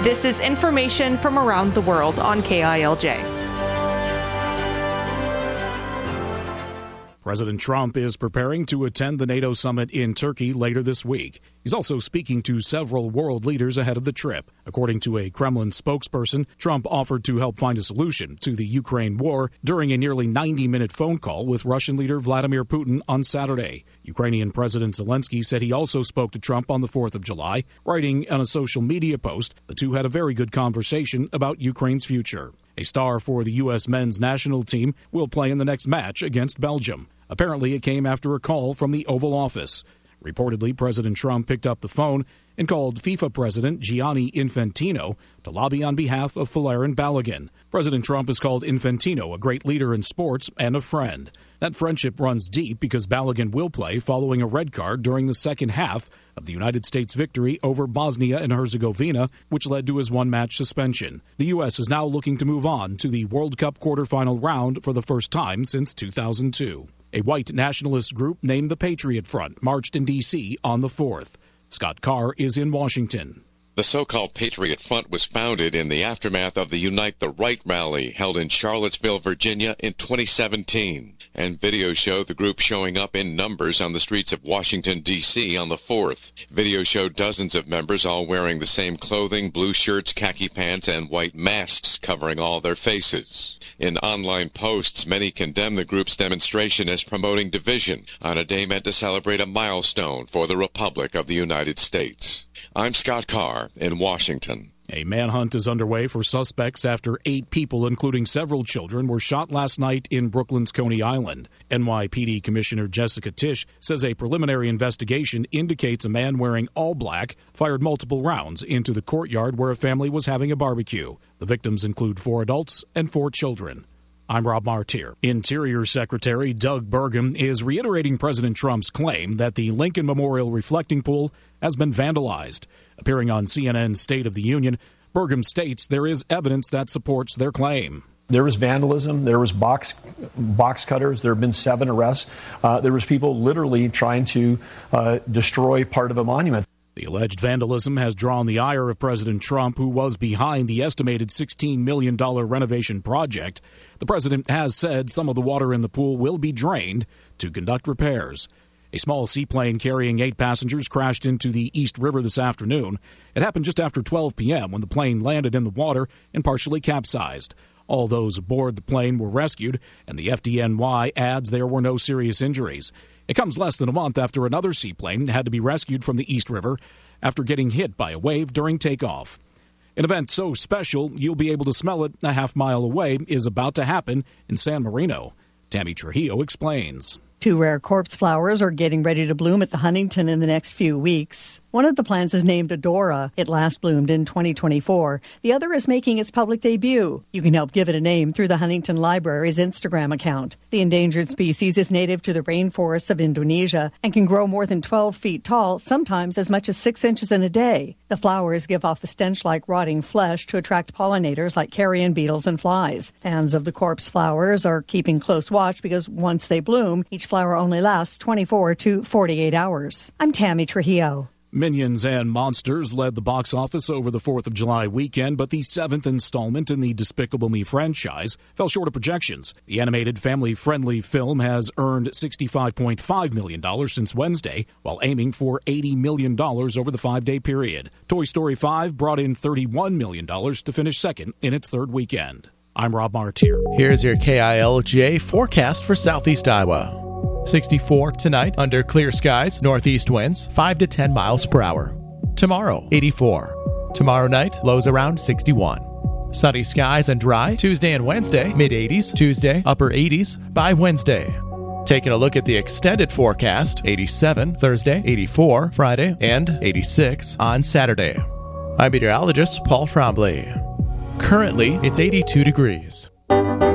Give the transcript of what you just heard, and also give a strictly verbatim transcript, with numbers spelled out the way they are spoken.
This is information from around the world on K I L J. President Trump is preparing to attend the NATO summit in Turkey later this week. He's also speaking to several world leaders ahead of the trip. According to a Kremlin spokesperson, Trump offered to help find a solution to the Ukraine war during a nearly ninety-minute phone call with Russian leader Vladimir Putin on Saturday. Ukrainian President Zelensky said he also spoke to Trump on the fourth of July. Writing on a social media post, the two had a very good conversation about Ukraine's future. A star for the U S men's national team will play in the next match against Belgium. Apparently, it came after a call from the Oval Office. Reportedly, President Trump picked up the phone and called FIFA President Gianni Infantino to lobby on behalf of Folarin Balogun. President Trump has called Infantino a great leader in sports and a friend. That friendship runs deep because Balogun will play following a red card during the second half of the United States victory over Bosnia and Herzegovina, which led to his one-match suspension. The U S is now looking to move on to the World Cup quarterfinal round for the first time since two thousand two. A white nationalist group named the Patriot Front marched in D C on the fourth. Scott Carr is in Washington. The so-called Patriot Front was founded in the aftermath of the Unite the Right rally held in Charlottesville, Virginia in twenty seventeen. And videos show the group showing up in numbers on the streets of Washington, D C on the fourth. Videos show dozens of members all wearing the same clothing, blue shirts, khaki pants, and white masks covering all their faces. In online posts, many condemn the group's demonstration as promoting division on a day meant to celebrate a milestone for the Republic of the United States. I'm Scott Carr in Washington. A manhunt is underway for suspects after eight people, including several children, were shot last night in Brooklyn's Coney Island. N Y P D Commissioner Jessica Tisch says a preliminary investigation indicates a man wearing all black fired multiple rounds into the courtyard where a family was having a barbecue. The victims include four adults and four children. I'm Rob Martier. Interior Secretary Doug Burgum is reiterating President Trump's claim that the Lincoln Memorial reflecting pool has been vandalized. Appearing on C N N's State of the Union, Burgum states there is evidence that supports their claim. There was vandalism. There was box box cutters. There have been seven arrests. Uh, there was people literally trying to uh, destroy part of a monument. The alleged vandalism has drawn the ire of President Trump, who was behind the estimated sixteen million dollars renovation project. The president has said some of the water in the pool will be drained to conduct repairs. A small seaplane carrying eight passengers crashed into the East River this afternoon. It happened just after twelve p.m. when the plane landed in the water and partially capsized. All those aboard the plane were rescued, and the F D N Y adds there were no serious injuries. It comes less than a month after another seaplane had to be rescued from the East River after getting hit by a wave during takeoff. An event so special you'll be able to smell it a half mile away is about to happen in San Marino. Tammy Trujillo explains. Two rare corpse flowers are getting ready to bloom at the Huntington in the next few weeks. One of the plants is named Adora. It last bloomed in twenty twenty-four. The other is making its public debut. You can help give it a name through the Huntington Library's Instagram account. The endangered species is native to the rainforests of Indonesia and can grow more than twelve feet tall, sometimes as much as six inches in a day. The flowers give off a stench like rotting flesh to attract pollinators like carrion beetles and flies. Fans of the corpse flowers are keeping close watch because once they bloom, each flower only lasts twenty-four to forty-eight hours. I'm Tammy Trujillo. Minions and Monsters led the box office over the fourth of July weekend, but the seventh installment in the Despicable Me franchise fell short of projections. The animated family-friendly film has earned sixty-five point five million dollars since Wednesday, while aiming for eighty million dollars over the five-day period. Toy Story five brought in thirty-one million dollars to finish second in its third weekend. I'm Rob Martier. Here's your K I L J forecast for Southeast Iowa. sixty-four tonight under clear skies, northeast winds five to ten miles per hour. Tomorrow, eighty-four. Tomorrow night, lows around sixty-one. Sunny skies and dry Tuesday and Wednesday, mid eighties. Tuesday, upper eighties by Wednesday. Taking a look at the extended forecast, eighty-seven Thursday, eighty-four Friday, and eighty-six on Saturday. I'm meteorologist Paul Trombley. Currently, it's eighty-two degrees.